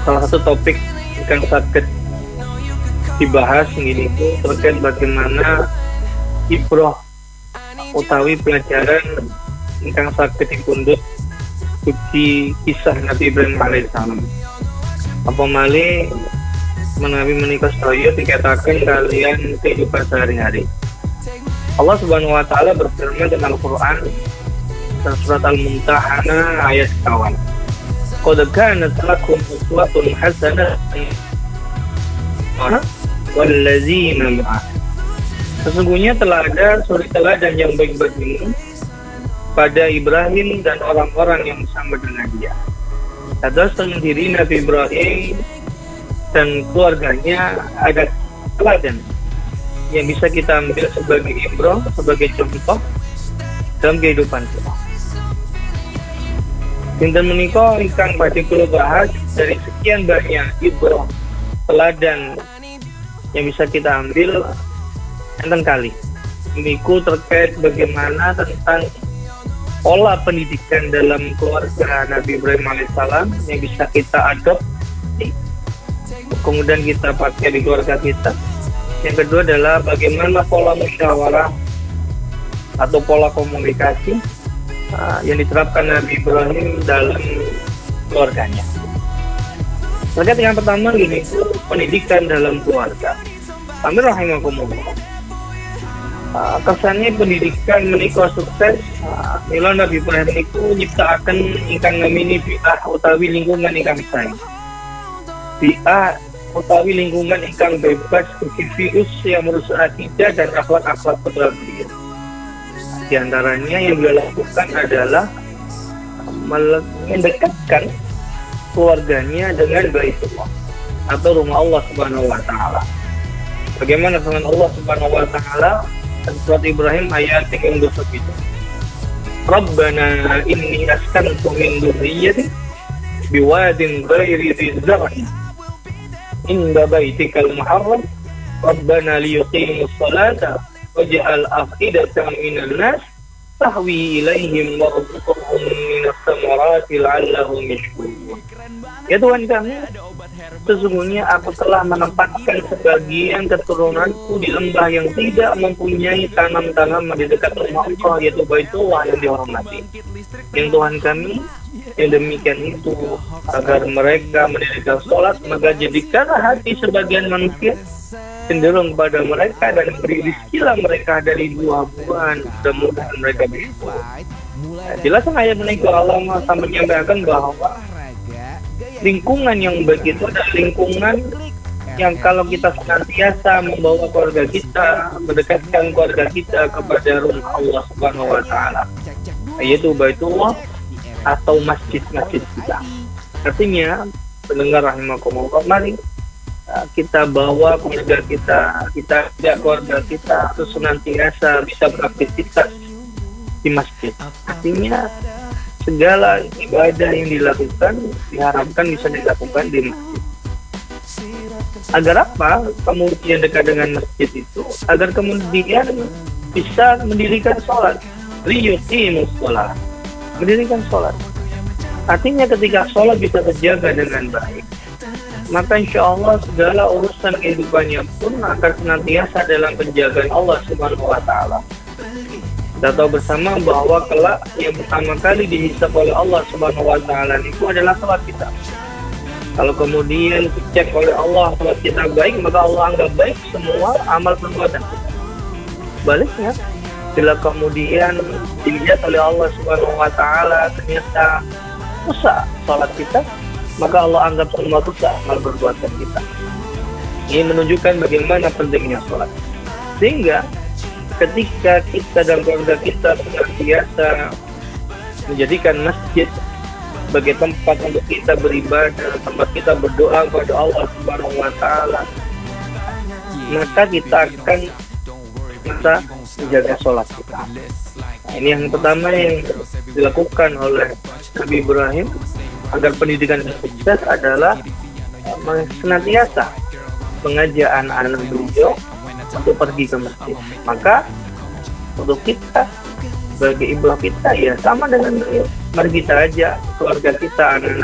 salah satu topik yang sakit dibahas ini itu terkait bagaimana ibroh utawi pelajaran yang sakit dipundhut uji kisah Nabi Ibrahim alaihissalam. Apa malih menawi menika sedaya dikatakan kalian kehidupan sehari-hari. Allah Subhanahu wa taala berfirman dalam Al-Qur'an dan surat Al-Mumtahanah ayat kawan. Qad kanat lakum uswatun hasanah wallazina ma'ah. Sesungguhnya telah ada suri teladan yang baik bagimu pada Ibrahim dan orang-orang yang bersama dengan dia. Ada sendiri Nabi Ibrahim dan keluarganya ada teladan yang bisa kita ambil sebagai ibrah, sebagai contoh dalam kehidupan kita. Dinten menika ingkang badhe kula bahas dari sekian banyak ibrah teladan yang bisa kita ambil enten kali. Niku terkait bagaimana tentang pola pendidikan dalam keluarga Nabi Ibrahim alaihissalam yang bisa kita adopsi, kemudian kita pakai di keluarga kita. Yang kedua adalah bagaimana pola musyawarah atau pola komunikasi yang diterapkan Nabi Ibrahim dalam keluarganya. Terkait yang pertama ini pendidikan dalam keluarga. Amin rahimakumullah. Kesannya pendidikan menika sukses. Mila Nabi Ibrahim itu nyiptaaken ingkang namini bi'ah utawi lingkungan ingkang sae. Bi'ah utawi lingkungan ingkang bebas dari virus yang merusak akidah dan akhlak-akhlak kebahagiaan. Di antaranya yang beliau lakukan adalah mendekatkan keluarganya dengan Baitullah atau rumah Allah Subhanahu wa taala. Bagaimana firman Allah Subhanahu wa taala surat Ibrahim ayat 37. Rabbana inni askantu min dzurriyyati biwadin ghairi dzi zar'in inda baitikal muharram Rabbana liyuqimus salata waj'al af'idatan minan nas tahwi ilaihim warzuqhum minas samarati la'allahum yashkurun. Ya Tuhan kami, sesungguhnya aku telah menempatkan sebagian keturunanku di lembah yang tidak mempunyai tanam-tanaman di dekat rumah Allah, yaitu Baitullah yang dihormati. Yang Tuhan kami, yang demikian itu agar mereka mendirikan sholat, maka jadikanlah hati sebagian manusia cenderung kepada mereka dan beri rizkilah mereka dari buah-buahan, mudah-mudahan mereka bersyukur. Jelas ayat menikah Allah menyampaikan bahwa lingkungan yang baik itu adalah lingkungan yang kalau kita senantiasa membawa keluarga kita, mendekatkan keluarga kita kepada rumah Allah Subhanahu wa taala, yaitu Baitullah atau masjid-masjid kita. Artinya, pendengar rahimakumullah, mari kita bawa keluarga kita ajak keluarga kita terus senantiasa bisa beraktivitas di masjid. Artinya segala ibadah yang dilakukan diharapkan bisa dilakukan di masjid. Agar apa? Kemudian dekat dengan masjid itu agar kemudian bisa mendirikan sholat, liyuqimus sholat, mendirikan sholat. Artinya ketika sholat bisa terjaga dengan baik, maka insya Allah segala urusan kehidupannya pun akan senantiasa dalam penjagaan Allah Subhanahu wa taala. Kita tahu bersama bahwa kelak yang pertama kali dihisab oleh Allah Subhanahu wa taala itu adalah salat kita. Kalau kemudian dicek oleh Allah salat kita baik, maka Allah anggap baik semua amal perbuatan kita. Baliknya, bila kemudian dilihat oleh Allah Subhanahu wa taala ternyata rusak salat kita, maka Allah anggap semua rusak amal perbuatan kita. Ini menunjukkan bagaimana pentingnya sholat. Sehingga ketika kita dan keluarga kita senantiasa menjadikan masjid sebagai tempat untuk kita beribadah, tempat kita berdoa kepada Allah Subhanahu wa taala, maka kita akan bisa menjaga sholat kita. Nah, ini yang pertama yang dilakukan oleh Nabi Ibrahim agar pendidikan sukses adalah senantiasa mengajak anak-anak beliau untuk pergi ke masjid. Maka untuk kita sebagai ibu kita ya sama dengan beliau. Mari kita ajak keluarga kita, anak-anak